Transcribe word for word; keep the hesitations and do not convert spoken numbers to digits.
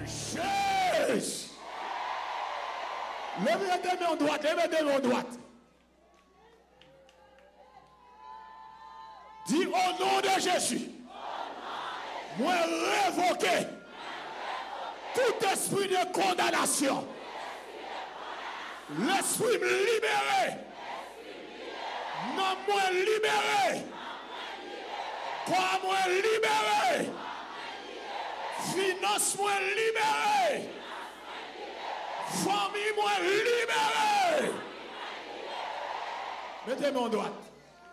Jésus. Levez les mains en droite, levez les mains en droite. Dis au nom de Jésus. Moi révoquer tout esprit de condamnation. L'esprit me libéré. Non, moi libéré. Quoi, moi libéré. Finance, moi libéré. Famille, moi libéré. Mettez-moi en droite.